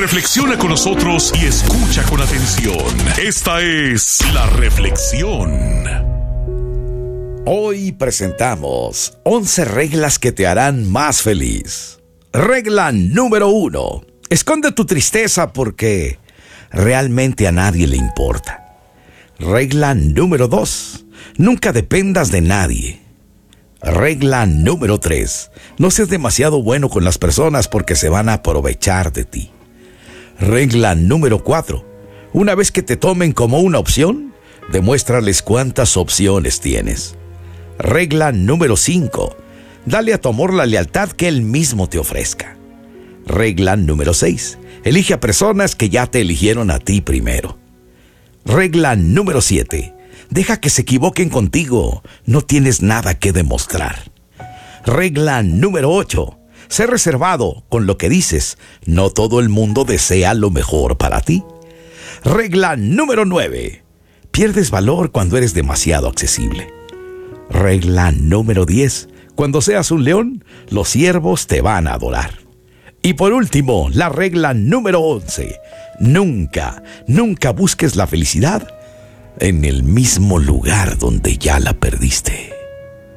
Reflexiona con nosotros y escucha con atención. Esta es La Reflexión. Hoy presentamos 11 reglas que te harán más feliz. Regla número 1. Esconde tu tristeza porque realmente a nadie le importa. Regla número 2. Nunca dependas de nadie. Regla número 3. No seas demasiado bueno con las personas porque se van a aprovechar de ti. Regla número 4. Una vez que te tomen como una opción, demuéstrales cuántas opciones tienes. Regla número 5. Dale a tu amor la lealtad que él mismo te ofrezca. Regla número 6. Elige a personas que ya te eligieron a ti primero. Regla número 7. Deja que se equivoquen contigo. No tienes nada que demostrar. Regla número 8. Sé reservado con lo que dices. No todo el mundo desea lo mejor para ti. Regla número 9. Pierdes valor cuando eres demasiado accesible. Regla número 10. Cuando seas un león, los ciervos te van a adorar. Y por último, la regla número 11. Nunca busques la felicidad en el mismo lugar donde ya la perdiste.